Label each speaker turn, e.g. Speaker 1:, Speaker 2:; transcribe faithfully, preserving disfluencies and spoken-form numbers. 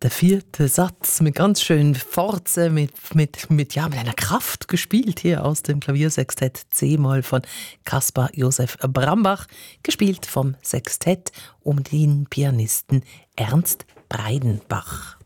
Speaker 1: Der vierte Satz mit ganz schön Forze, mit, mit, mit, ja, mit einer Kraft gespielt hier aus dem Klaviersextett C-Moll von Caspar Josef Brambach, gespielt vom Sextett um den Pianisten Ernst Breidenbach.